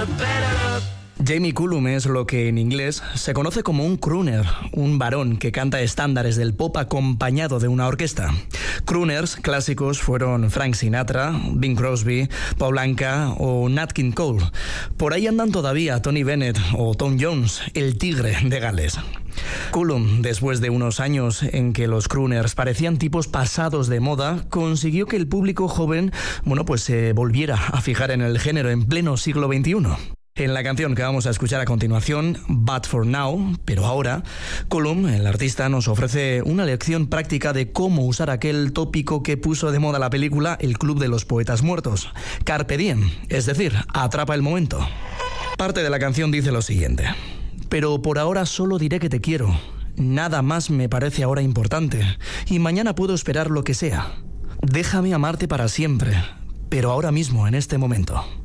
Jamie Cullum es lo que en inglés se conoce como un crooner, un varón que canta estándares del pop acompañado de una orquesta. Crooners clásicos fueron Frank Sinatra, Bing Crosby, Paul Anka o Nat King Cole. Por ahí andan todavía Tony Bennett o Tom Jones, el tigre de Gales. Cullum, después de unos años en que los crooners parecían tipos pasados de moda, consiguió que el público joven, se volviera a fijar en el género en pleno siglo XXI. En la canción que vamos a escuchar a continuación, But For Now, pero ahora, Cullum, el artista, nos ofrece una lección práctica de cómo usar aquel tópico que puso de moda la película El Club de los Poetas Muertos, Carpe Diem, es decir, atrapa el momento. Parte de la canción dice lo siguiente: pero por ahora solo diré que te quiero, nada más me parece ahora importante, y mañana puedo esperar lo que sea. Déjame amarte para siempre, pero ahora mismo, en este momento.